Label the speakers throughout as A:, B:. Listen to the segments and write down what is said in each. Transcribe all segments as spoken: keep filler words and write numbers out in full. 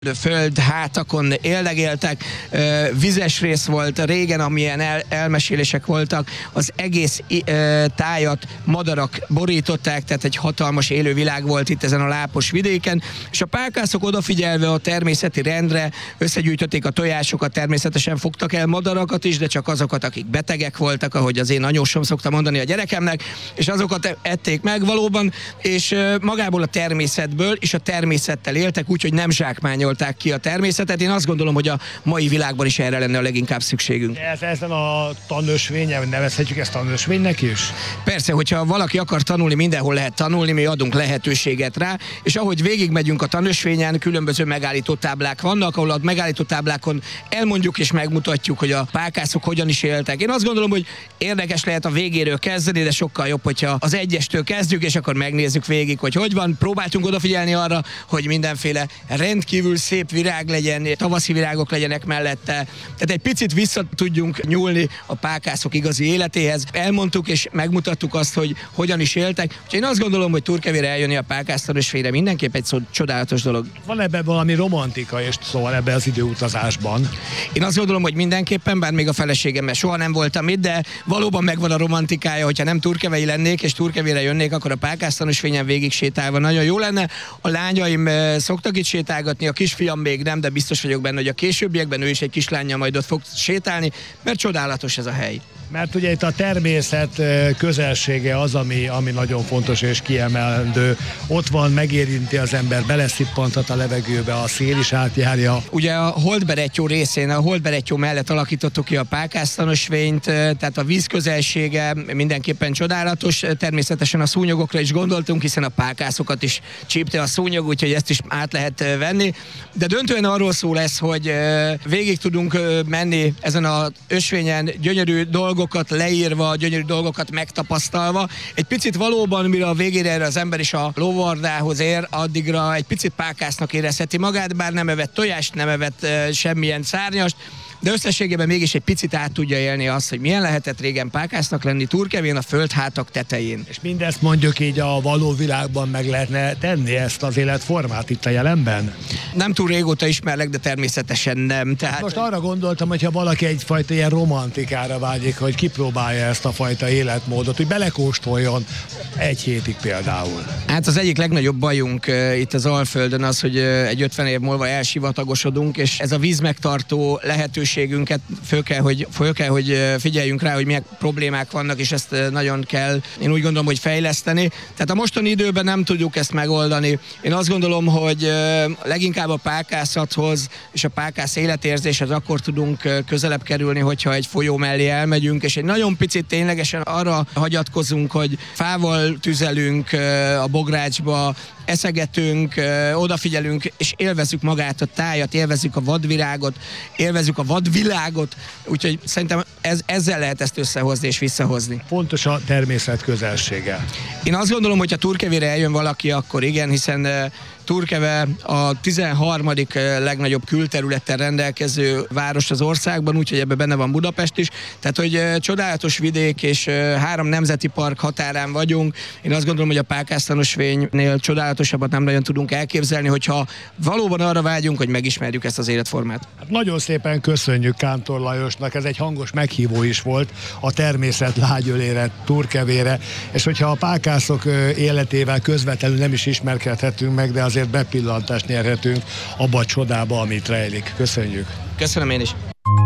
A: föld hátakon éldegéltek, vizes rész volt régen, amilyen el, elmesélések voltak, az egész tájat madarak borították, tehát egy hatalmas élővilág volt itt ezen a lápos vidéken, és a pálkászok odafigyelve a természeti rendre összegyűjtötték a tojásokat, természetesen fogtak el madarakat is, de csak azokat, akik betegek voltak, ahogy az én anyósom szokta mondani a gyerekemnek, és azokat ették meg valóban, és magából a természetből és a természettel éltek, úgyhogy nem zsákmányolták ki a természetet. Én azt gondolom, hogy a mai világban is erre lenne a leginkább szükségünk.
B: Ez, ezen a tanösvényen nevezhetjük ezt tanösvénynek is?
A: Persze, hogyha valaki akar tanulni, mindenhol lehet tanulni, mi adunk lehetőséget rá, és ahogy végigmegyünk a tanösvényen, különböző megállító táblák vannak, ahol a megállító táblákon elmondjuk és megmutatjuk, hogy a pálkászok hogyan is éltek. Én azt gondolom, hogy érdekes lehet a végéről kezdeni, de sokkal jobb, hogyha az egyestől kezdjük, és akkor megnézzük végig, hogy hogy van. Próbáltunk odafigyelni arra, hogy mindenféle rendkívül szép virág legyen, tavaszi virágok legyenek mellette. Tehát egy picit vissza tudjunk nyúlni a pálkászok igazi életéhez. Elmondtuk és megmutattuk azt, hogy hogyan is éltek. Úgyhogy én azt gondolom, hogy Turkevére eljönni a pálkásztanösvényre mindenképp egy szó, csodálatos dolog.
B: Van ebben valami romantika, és szóval ebben az időutazásban?
A: Én azt gondolom, hogy mindenképpen, bár még a feleségemmel soha nem voltam itt, de valóban megvan a romantikája, hogyha nem turkevei lennék, és Turkevére jönnék, akkor a pálkásztanösvényen végig sétálva nagyon jó lenne. A lányaim szoktak itt sétálgatni, a kisfiam még nem, de biztos vagyok benne, hogy a későbbiekben ő is egy kislánnyal majd ott fog sétálni, mert csodálatos ez a hely.
B: Mert ugye itt a természet közelsége az, ami, ami nagyon fontos és kiemelendő. Ott van, megérinti az ember, beleszippantat a levegőbe, a szél is átjárja.
A: Ugye a Holdberettyó részén, a Holdberettyó mellett alakítottuk ki a pálkásztanösvényt, tehát a víz közelsége mindenképpen csodálatos. Természetesen a szúnyogokra is gondoltunk, hiszen a pálkászokat is csípte a szúnyog, úgyhogy ezt is át lehet venni. De döntően arról szó lesz, hogy végig tudunk menni ezen az ösvényen gyönyörű dolgok, leírva, gyönyörű dolgokat megtapasztalva. Egy picit valóban, mire a végére erre az ember is a lóvardához ér, addigra egy picit pálkásznak érezheti magát, bár nem evett tojást, nem evett uh, semmilyen szárnyast, de összességében mégis egy picit át tudja élni azt, hogy milyen lehetett régen pálkásznak lenni Turkevén a földhátak tetején.
B: És mindezt mondjuk így a való világban meg lehetne tenni, ezt az életformát itt a jelenben?
A: Nem túl régóta ismerlek, de természetesen nem. Tehát...
B: Most arra gondoltam, hogyha valaki egyfajta ilyen romantikára vágyik, hogy kipróbálja ezt a fajta életmódot, hogy belekóstoljon egy hétig például.
A: Hát az egyik legnagyobb bajunk uh, itt az Alföldön az, hogy uh, egy ötven év múlva elsivatagosodunk, és ez a vízmegtartó lehetőségünket föl kell, hogy, föl kell, hogy figyeljünk rá, hogy milyen problémák vannak, és ezt nagyon kell, én úgy gondolom, hogy fejleszteni. Tehát a mostani időben nem tudjuk ezt megoldani. Én azt gondolom, hogy uh, leginkább a pálkászathoz és a pálkász életérzéshez akkor tudunk közelebb kerülni, hogyha egy folyó mellé elmegyünk, és egy nagyon picit ténylegesen arra hagyatkozunk, hogy fával tüzelünk a bográcsba, eszegetünk, odafigyelünk, és élvezzük magát a tájat, élvezzük a vadvirágot, élvezzük a vadvilágot, úgyhogy szerintem ez, ezzel lehet ezt összehozni és visszahozni.
B: Fontos a természet közelsége.
A: Én azt gondolom, hogy ha Turkevére eljön valaki, akkor igen, hiszen Turkeve a tizenharmadik legnagyobb külterülettel rendelkező város az országban, úgyhogy ebben benne van Budapest is. Tehát, hogy csodálatos vidék, és három nemzeti park határán vagyunk. Én azt gondolom, hogy a pálkásztanösvénynél csodálatosabbat nem nagyon tudunk elképzelni, hogyha valóban arra vágyunk, hogy megismerjük ezt az életformát.
B: Hát nagyon szépen köszönjük Kántor Lajosnak, ez egy hangos meghívó is volt a természet lágyölére, Turkevére, és hogyha a pálkászok életével közvetlenül nem is ismerkedhetünk meg, de azért bepillantást nyerhetünk abba a csodába, amit rejlik. Köszönjük!
A: Köszönöm én is!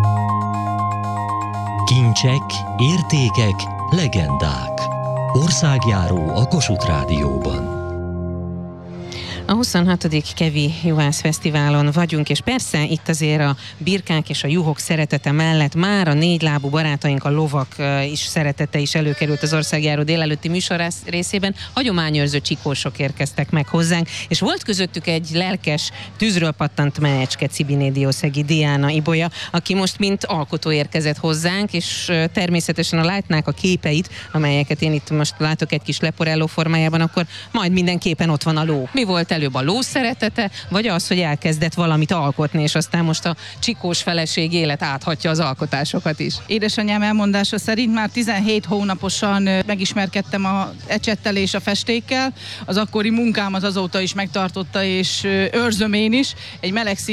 C: Kincsek, értékek, legendák. Országjáró a Kossuth Rádióban.
D: A huszonhatodik Kevi Juhász Fesztiválon vagyunk, és persze itt azért a birkák és a juhok szeretete mellett már a négylábú barátaink, a lovak is szeretete is előkerült az országjáró délelőtti műsor részében. Hagyományőrző csikósok érkeztek meg hozzánk, és volt közöttük egy lelkes, tűzről pattant menecske, Cibiné Diószegi Diana Ibolya, aki most mint alkotó érkezett hozzánk, és természetesen, ha látnák a képeit, amelyeket én itt most látok egy kis leporelló formájában, akkor majd mindenképpen ott van a ló. Mi volt előbb a ló szeretete, vagy az, hogy elkezdett valamit alkotni, és aztán most a csikós feleség élet áthatja az alkotásokat is?
E: Édesanyám elmondása szerint már tizenhét hónaposan megismerkedtem a ecsettel és a festékkel. Az akkori munkám az azóta is megtartotta, és őrzöm én is. Egy meleg